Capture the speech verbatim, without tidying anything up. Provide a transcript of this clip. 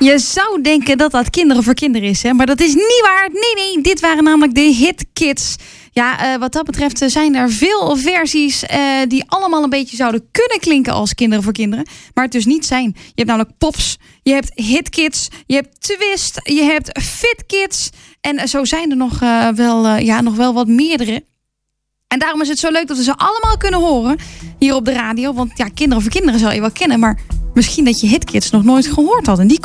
Je zou denken dat dat Kinderen voor Kinderen is, hè? Maar dat is niet waar. Nee, nee, dit waren namelijk de Hit Kids. Ja, uh, wat dat betreft zijn er veel versies uh, die allemaal een beetje zouden kunnen klinken als Kinderen voor Kinderen. Maar het dus niet zijn. Je hebt namelijk Pops, je hebt Hit Kids, je hebt Twist, je hebt Fit Kids. En zo zijn er nog, uh, wel, uh, ja, nog wel wat meerdere. En daarom is het zo leuk dat we ze allemaal kunnen horen hier op de radio. Want ja, Kinderen voor Kinderen zal je wel kennen, maar misschien dat je Hit Kids nog nooit gehoord had. En die